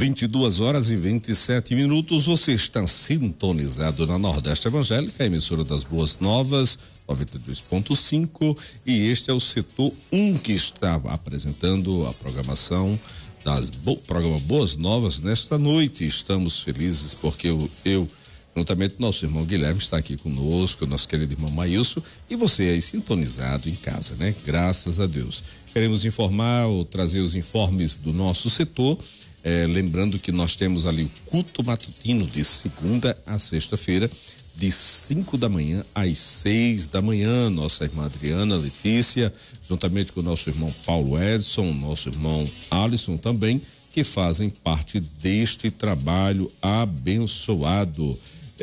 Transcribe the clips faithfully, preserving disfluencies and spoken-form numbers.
vinte e duas horas e vinte e sete minutos, você está sintonizado na Nordeste Evangélica, emissora das Boas Novas, noventa e dois ponto cinco, e este é o setor um que está apresentando a programação das bo, programa Boas Novas nesta noite. Estamos felizes porque eu, eu juntamente nosso irmão Guilherme está aqui conosco, nosso querido irmão Maílson, e você aí sintonizado em casa, né? Graças a Deus. Queremos informar ou trazer os informes do nosso setor. É, lembrando que nós temos ali o culto matutino de segunda a sexta-feira, de cinco da manhã às seis da manhã. Nossa irmã Adriana Letícia, juntamente com o nosso irmão Paulo Edson, nosso irmão Alisson também, que fazem parte deste trabalho abençoado.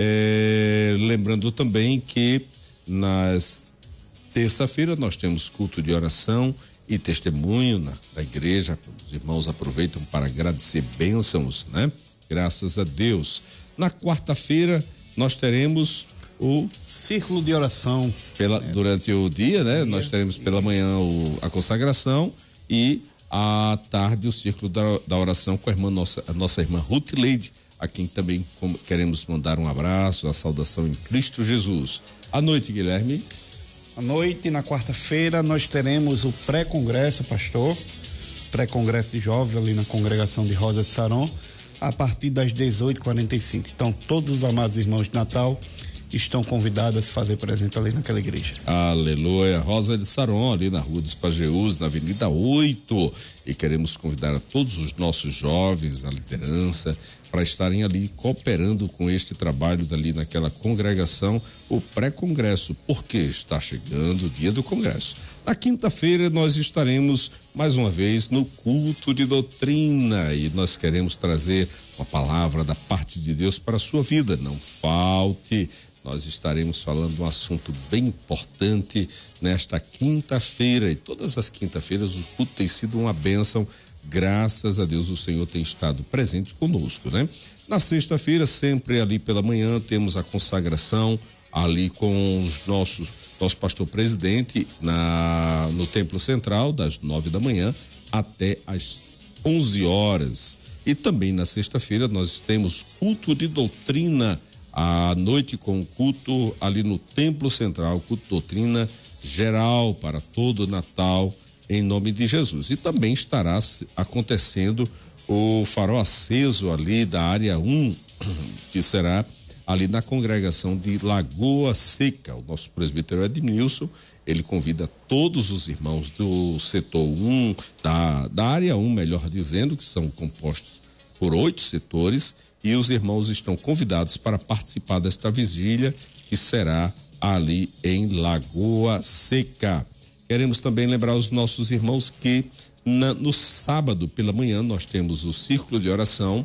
É, lembrando também que nas terça-feira nós temos culto de oração e testemunho na, na igreja. Os irmãos aproveitam para agradecer bênçãos, né? Graças a Deus. Na quarta-feira nós teremos o círculo de oração pela, é. durante o dia, né? Dia. Nós teremos pela manhã o, a consagração e à tarde o círculo da, da oração com a irmã nossa, a nossa irmã Ruth Leide, a quem também com, queremos mandar um abraço, a saudação em Cristo Jesus. À noite, Guilherme. À noite, na quarta-feira, nós teremos o pré-congresso, pastor, pré-congresso de jovens ali na congregação de Rosa de Saron, a partir das dezoito e quarenta e cinco. Então, todos os amados irmãos de Natal estão convidados a se fazer presente ali naquela igreja. Aleluia. Rosa de Saron, ali na Rua dos Pajeús, na Avenida oito. E queremos convidar a todos os nossos jovens, a liderança, para estarem ali cooperando com este trabalho dali naquela congregação, o pré-congresso, porque está chegando o dia do congresso. Na quinta-feira nós estaremos mais uma vez no culto de doutrina e nós queremos trazer uma palavra da parte de Deus para a sua vida. Não falte. Nós estaremos falando de um assunto bem importante nesta quinta-feira, e todas as quinta-feiras o culto tem sido uma bênção. Graças a Deus o Senhor tem estado presente conosco, né? Na sexta-feira, sempre ali pela manhã, temos a consagração ali com os nossos, nosso pastor presidente na, no Templo Central, das nove da manhã até as onze horas. E também na sexta-feira nós temos culto de doutrina à noite, com o culto ali no Templo Central, culto de doutrina geral para todo o Natal, em nome de Jesus. E também estará acontecendo o farol aceso ali da área um, que será ali na congregação de Lagoa Seca. O nosso presbítero Edmilson, ele convida todos os irmãos do setor um, da, da área um, melhor dizendo, que são compostos por oito setores, e os irmãos estão convidados para participar desta vigília, que será ali em Lagoa Seca. Queremos também lembrar os nossos irmãos que na, no sábado pela manhã nós temos o círculo de oração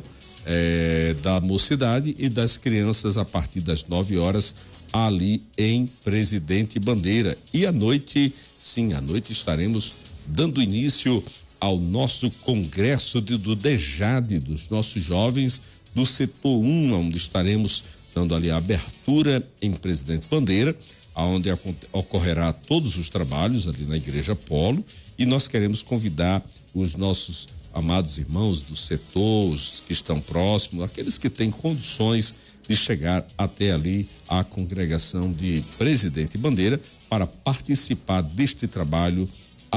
eh, da mocidade e das crianças a partir das nove horas ali em Presidente Bandeira. E à noite, sim, à noite estaremos dando início ao nosso congresso de, do DEJADE, dos nossos jovens do setor um, onde estaremos dando ali a abertura em Presidente Bandeira, onde ocorrerá todos os trabalhos ali na Igreja Polo, e nós queremos convidar os nossos amados irmãos do setor, os que estão próximos, aqueles que têm condições de chegar até ali a congregação de Presidente Bandeira para participar deste trabalho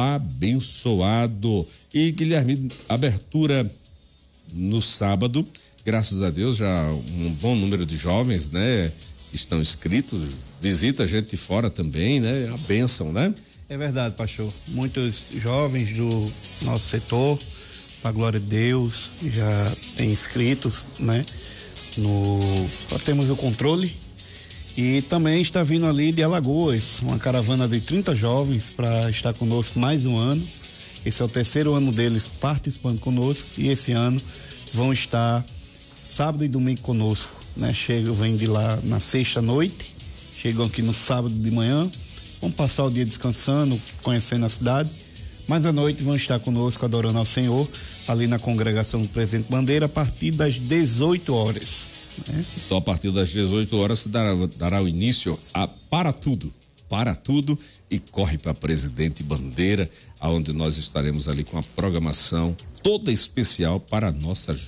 abençoado. E Guilherme, abertura no sábado, graças a Deus já um bom número de jovens, né, estão inscritos, visita gente de fora também, né? A bênção, né? É verdade, pastor. Muitos jovens do nosso setor, para a glória de Deus, já têm inscritos, né? No, já temos o controle, e também está vindo ali de Alagoas, uma caravana de trinta jovens para estar conosco mais um ano. Esse é o terceiro ano deles participando conosco, e esse ano vão estar sábado e domingo conosco, né? Chegam, vêm de lá na sexta noite, chegam aqui no sábado de manhã, vão passar o dia descansando, conhecendo a cidade, mas à noite vão estar conosco adorando ao Senhor ali na congregação do Presidente Bandeira a partir das dezoito horas, né? Então a partir das dezoito horas se dará, dará o início a Para Tudo, Para Tudo e corre para Presidente Bandeira, aonde nós estaremos ali com a programação toda especial para a nossa